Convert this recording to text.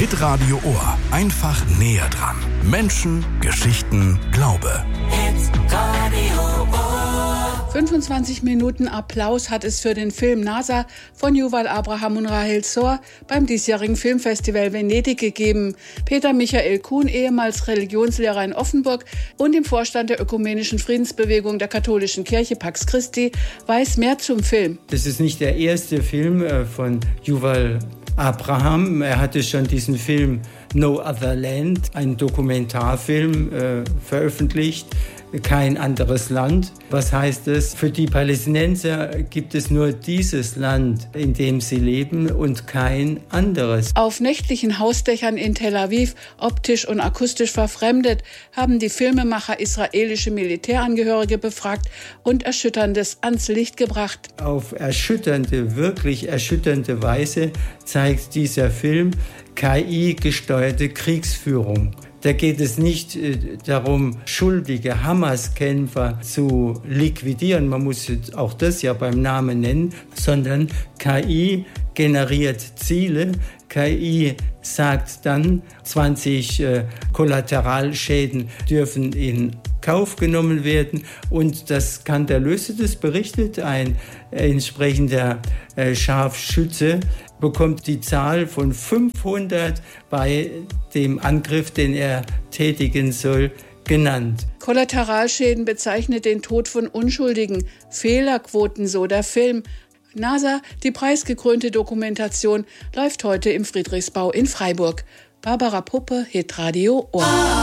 Hitradio Ohr. Einfach näher dran. Menschen, Geschichten, Glaube. Hitradio Ohr. 25 Minuten Applaus hat es für den Film Nasa von Yuval Abraham und Rahel Zor beim diesjährigen Filmfestival Venedig gegeben. Peter Michael Kuhn, ehemals Religionslehrer in Offenburg und im Vorstand der Ökumenischen Friedensbewegung der katholischen Kirche Pax Christi, weiß mehr zum Film. Das ist nicht der erste Film von Yuval Abraham. Er hatte schon diesen Film No Other Land, einen Dokumentarfilm, veröffentlicht. Kein anderes Land. Was heißt es? Für die Palästinenser gibt es nur dieses Land, in dem sie leben und kein anderes. Auf nächtlichen Hausdächern in Tel Aviv, optisch und akustisch verfremdet, haben die Filmemacher israelische Militärangehörige befragt und Erschütterndes ans Licht gebracht. Auf erschütternde, wirklich erschütternde Weise zeigt dieser Film KI-gesteuerte Kriegsführung. Da geht es nicht darum, schuldige Hamas-Kämpfer zu liquidieren, man muss auch das ja beim Namen nennen, sondern KI generiert Ziele. KI sagt dann, 20 Kollateralschäden dürfen in Kauf genommen werden und das Skandalöse, das berichtet ein entsprechender Scharfschütze, bekommt die Zahl von 500 bei dem Angriff, den er tätigen soll, genannt. Kollateralschäden bezeichnet den Tod von Unschuldigen, Fehlerquoten, so der Film. Nasa, die preisgekrönte Dokumentation, läuft heute im Friedrichsbau in Freiburg. Barbara Puppe, Hitradio Ohr.